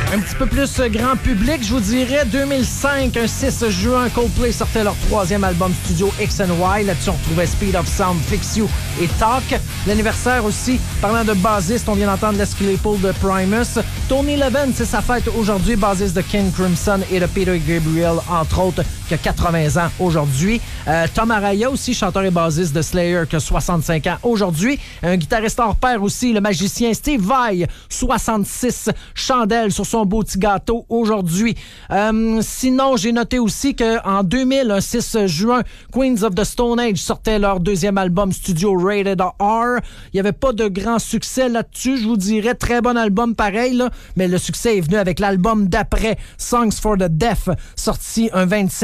Un petit peu plus grand public, je vous dirais 2005, un 6 juin, Coldplay sortait leur 3e album studio X&Y. Là-dessus, on retrouvait Speed of Sound, Fix You et Talk. L'anniversaire aussi, parlant de bassiste, on vient d'entendre Les Claypool de Primus. Tony Levin, c'est sa fête aujourd'hui, bassiste de King Crimson et de Peter Gabriel, entre autres, qui a 80 ans aujourd'hui. Tom Araya aussi, chanteur et bassiste de Slayer, qui a 65 ans aujourd'hui. Un guitariste hors pair aussi, le magicien Steve Vai, 66 chandelles sur son beau petit gâteau aujourd'hui. Sinon, j'ai noté aussi qu'en 2000, un 6 juin, Queens of the Stone Age sortait leur 2e album studio Rated R. Il n'y avait pas de grand succès là-dessus, je vous dirais. Très bon album pareil, là, mais le succès est venu avec l'album d'après, Songs for the Deaf, sorti un 27